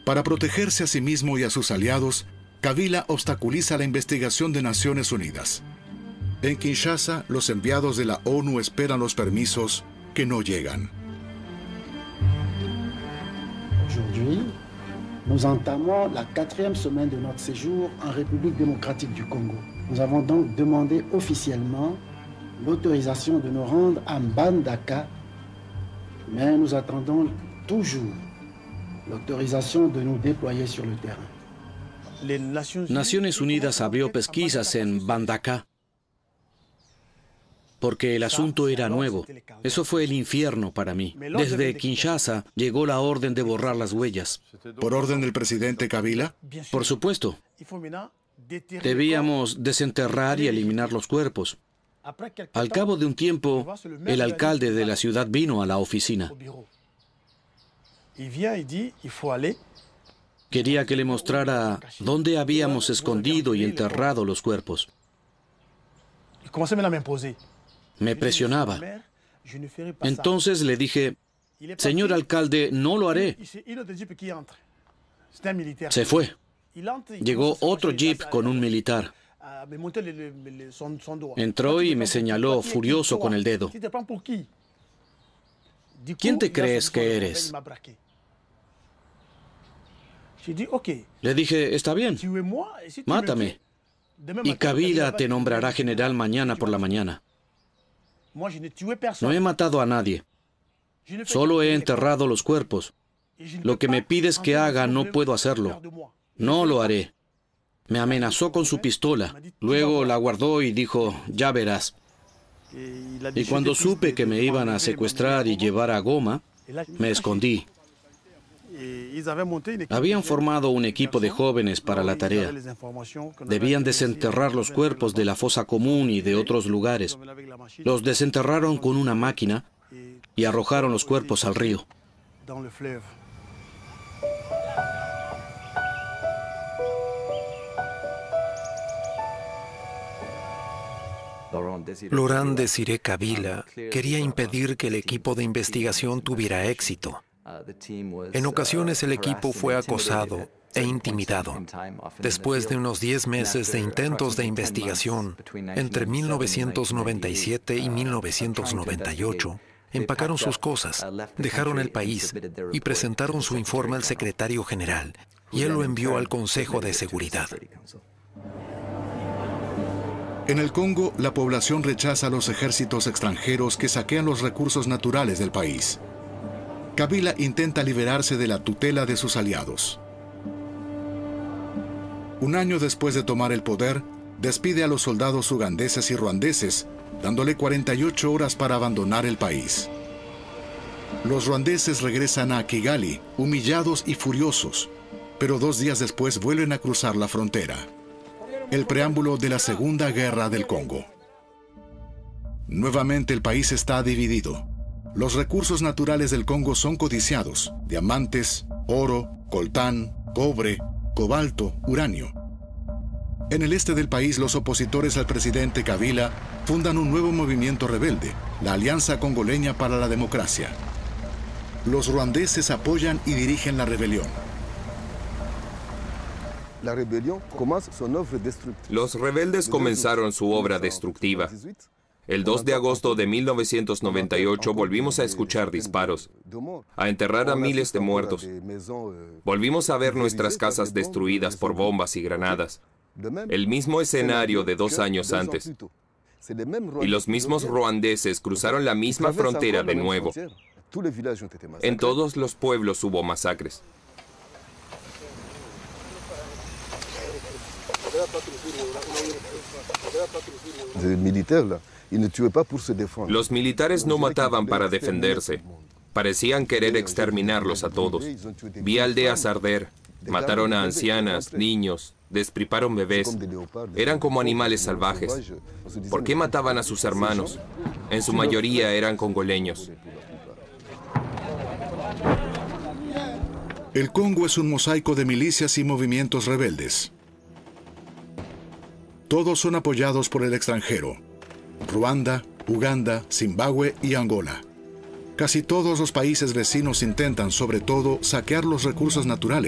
Para protegerse a sí mismo y a sus aliados, Kabila obstaculiza la investigación de Naciones Unidas. En Kinshasa, los enviados de la ONU esperan los permisos que no llegan. Aujourd'hui, nous entamons la 4e semaine de notre séjour en République démocratique du Congo. Nous avons donc demandé officiellement l'autorisation de nous rendre à Mbandaka, mais nous attendons toujours l'autorisation de nous déployer sur le terrain. Naciones Unidas abrió pesquisas en Mbandaka porque el asunto era nuevo. Eso fue el infierno para mí. Desde Kinshasa llegó la orden de borrar las huellas. ¿Por orden del presidente Kabila? Por supuesto. Debíamos desenterrar y eliminar los cuerpos. Al cabo de un tiempo, el alcalde de la ciudad vino a la oficina. Quería que le mostrara dónde habíamos escondido y enterrado los cuerpos. Me presionaba. Entonces le dije, señor alcalde, no lo haré. Se fue. Llegó otro jeep con un militar. Entró y me señaló furioso con el dedo. ¿Quién te crees que eres? Le dije, está bien, mátame. Y Kabila te nombrará general mañana por la mañana. No he matado a nadie. Solo he enterrado los cuerpos. Lo que me pides que haga no puedo hacerlo. No lo haré. Me amenazó con su pistola. Luego la guardó y dijo, ya verás. Y cuando supe que me iban a secuestrar y llevar a Goma, me escondí. Habían formado un equipo de jóvenes para la tarea. Debían desenterrar los cuerpos de la fosa común y de otros lugares. Los desenterraron con una máquina y arrojaron los cuerpos al río. Laurent Désiré Kabila quería impedir que el equipo de investigación tuviera éxito. En ocasiones el equipo fue acosado e intimidado. Después de unos 10 meses de intentos de investigación, entre 1997 y 1998, empacaron sus cosas, dejaron el país y presentaron su informe al secretario general, y él lo envió al Consejo de Seguridad. En el Congo, la población rechaza a los ejércitos extranjeros que saquean los recursos naturales del país. Kabila intenta liberarse de la tutela de sus aliados. Un año después de tomar el poder, despide a los soldados ugandeses y ruandeses, dándole 48 horas para abandonar el país. Los ruandeses regresan a Kigali, humillados y furiosos, pero 2 días después vuelven a cruzar la frontera. El preámbulo de la Segunda Guerra del Congo. Nuevamente el país está dividido. Los recursos naturales del Congo son codiciados: diamantes, oro, coltán, cobre, cobalto, uranio. En el este del país, los opositores al presidente Kabila fundan un nuevo movimiento rebelde, la Alianza Congoleña para la Democracia. Los ruandeses apoyan y dirigen la rebelión. Los rebeldes comenzaron su obra destructiva. El 2 de agosto de 1998 volvimos a escuchar disparos, a enterrar a miles de muertos. Volvimos a ver nuestras casas destruidas por bombas y granadas. El mismo escenario de 2 años antes. Y los mismos ruandeses cruzaron la misma frontera de nuevo. En todos los pueblos hubo masacres. Los militares no mataban para defenderse. Parecían querer exterminarlos a todos. Vi aldeas arder. Mataron a ancianas, niños, destriparon bebés. Eran como animales salvajes. ¿Por qué mataban a sus hermanos? En su mayoría eran congoleños. El Congo es un mosaico de milicias y movimientos rebeldes. Todos son apoyados por el extranjero: Ruanda, Uganda, Zimbabue y Angola. Casi todos los países vecinos intentan, sobre todo, saquear los recursos naturales.